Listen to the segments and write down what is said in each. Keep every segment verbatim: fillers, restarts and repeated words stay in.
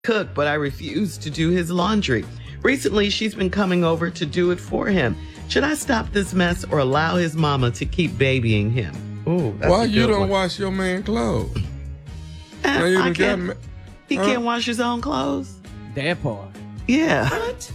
cook, but I refuse to do his laundry. Recently, she's been coming over to do it for him. Should I stop this mess or allow his mama to keep babying him? Ooh, that's Why a you good don't one. wash your man clothes? Uh, Now you I done can't, got he huh? can't wash his own clothes? That part. Yeah. What?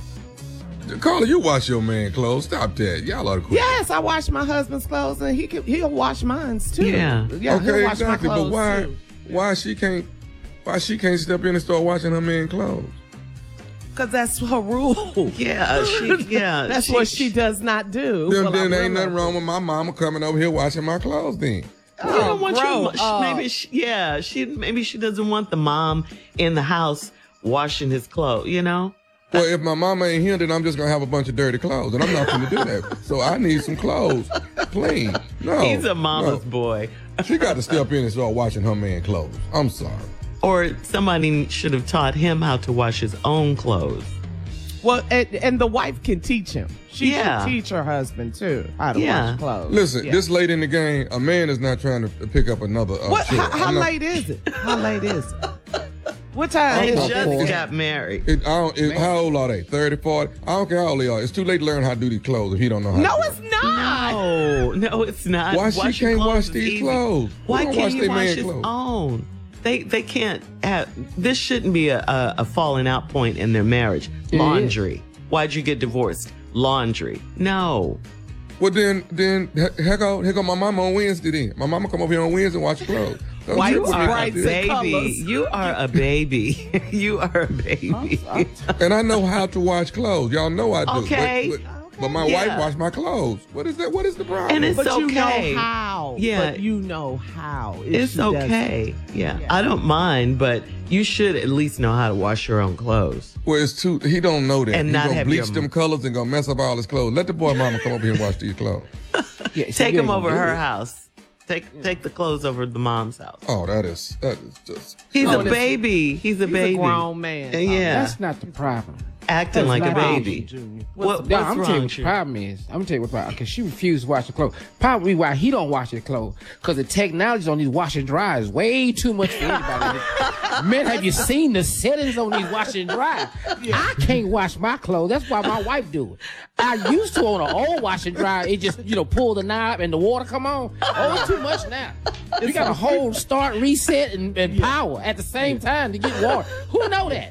Carla, you wash your man clothes. Stop that. Y'all ought to quit. Yes, I wash my husband's clothes, and he can, he'll wash mine too. Yeah. yeah he'll Okay, wash exactly. my But clothes why too. why she can't why she can't step in and start washing her man clothes? Because that's her rule. Yeah, she, yeah. That's she, what she does not do. Then, Well, then I ain't nothing realize wrong with my mama coming over here washing my clothes then. You don't want grow your, up. maybe she, yeah, she maybe she doesn't want the mom in the house washing his clothes, you know? Well, if my mama ain't here, then I'm just gonna have a bunch of dirty clothes, and I'm not gonna do that. So I need some clothes clean. No, He's a mama's no. boy. She got to step in and start washing her man clothes. I'm sorry. Or somebody should have taught him how to wash his own clothes. Well, and, and the wife can teach him. She Yeah. can teach her husband too how to Yeah. wash clothes. Listen, Yeah. this late in the game, a man is not trying to pick up another. Uh, What? chore. How, how I'm not- late is it? How late is it? What time They is Oh, just boy. got married. It, I don't, it, how old are they? thirty, forty? I don't care how old they are. It's too late to learn how to do these clothes if he don't know how No, to do it's not. No, no, it's not. Why she Washing can't clothes wash is these easy. clothes? Who Why don't can't wash he their wash man his clothes? own? They they can't have. This shouldn't be a, a, a falling out point in their marriage. It Laundry. Why'd you get divorced? Laundry. No. Well, then, then he- heck out, heck out my mama on Wednesday then. My mama come over here on Wednesday and wash the clothes. Don't White you You put me are out bright a there. and baby. colors. You are a baby. You are a baby. And I know how to wash clothes. Y'all know I do. Okay. But, but, but my Yeah. wife wash my clothes. What is that? What is the problem? And it's But you okay. know how. Yeah. But you know how. if It's she does okay. Yeah. Yeah. I don't mind, but you should at least know how to wash your own clothes. Well, it's too. He don't know that. And He not gonna have bleach your- them colors and gonna mess up all his clothes. Let the boy mama come over here and wash these clothes. Yeah, so Take you him ain't over gonna do her it. house. Take take the clothes over to the mom's house. Oh, that is that is just. He's Oh, a that's- baby. He's a He's baby. a grown man. Uh, yeah. That's not the problem. Acting That's like a not wrong, baby. Junior. What, What's No, what's I'm wrong, telling you what the Junior? problem is. I'm telling you what the problem because she refused to wash the clothes. Probably why he don't wash his clothes. Because the technology on these wash and dry is way too much for anybody. Man, have you seen the settings on these wash and dry? I can't wash my clothes. That's why my wife do it. I used to on an old wash and dry. It just, you know, pull the knob and the water come on. Oh, it's too much now. You got to hold, start, reset, and, and power at the same time to get water. Who know that?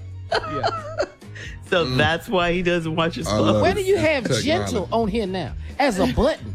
So that's why he doesn't watch his I clothes. love Where do you have Technology. gentle on here now as a button?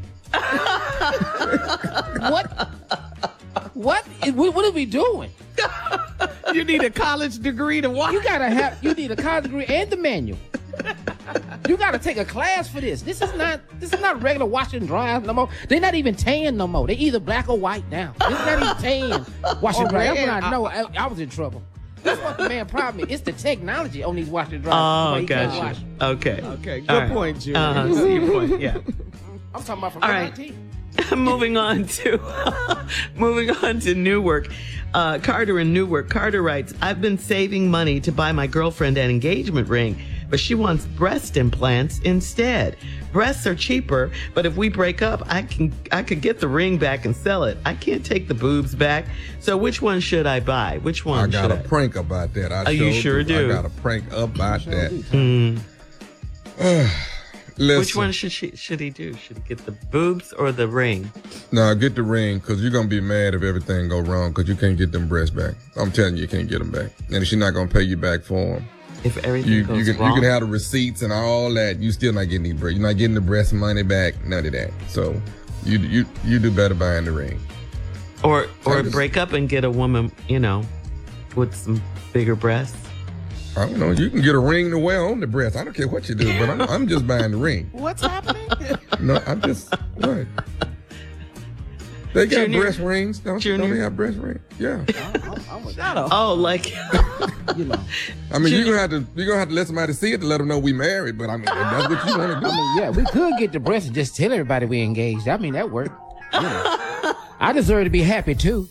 what? What? What what are we doing? You need a college degree to wash. You gotta have. You need a college degree and the manual. You gotta take a class for this. This is not. This is not regular wash and dry no more. They're not even tan no more. They either black or white now. This is not even tan wash and Oh, dry. That's when man. I know I, I was in trouble. That's what the man problem is. It's the technology on these wash and dry. Oh, Why you can't gotcha. wash. Okay. Okay, good All right. point, Junior. Uh-huh. See your point. Yeah. I'm talking about from All right. nineteen. moving on to moving on to Newark. Uh, Carter in Newark. Carter writes, I've been saving money to buy my girlfriend an engagement ring, but she wants breast implants instead. Breasts are cheaper, but if we break up, I can I could get the ring back and sell it. I can't take the boobs back. So which one should I buy? Which one I got should a I? prank about that. I Oh, you sure sure do. I got a prank about that. Hmm. Listen, Which one should she should he do? Should he get the boobs or the ring? Nah, get the ring because you're gonna be mad if everything go wrong because you can't get them breasts back. I'm telling you, you can't get them back, and she's not gonna pay you back for them. If everything You goes you can wrong, you can have the receipts and all that. You still not getting these breasts. You're not getting the breast money back. None of that. So you you you do better buying the ring. or or I just- break up and get a woman, you know, with some bigger breasts. I don't know. You can get a ring to wear on the breast. I don't care what you do, but I'm I'm just buying the ring. What's happening? No, I'm just what. They got Junior- breast rings, don't, don't Junior- they have breast rings? Yeah. Shut up. Oh, like You know. I mean, you're Junior- gonna have to you're gonna have to let somebody see it to let them know we married. But I mean, if that's what you want to do. I mean, yeah, we could get the breast and just tell everybody we engaged. I mean, that worked. You know. I deserve to be happy too.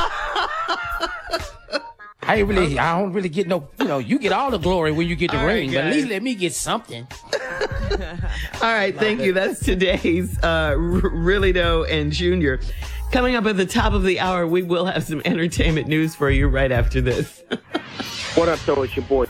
I ain't really, I don't really get no, you know, you get all the glory when you get the All right, ring, but at guys. least let me get something. all right, thank you. That's today's uh, R- Really Doe and Junior. Coming up at the top of the hour, we will have some entertainment news for you right after this. What up, though? It's your boy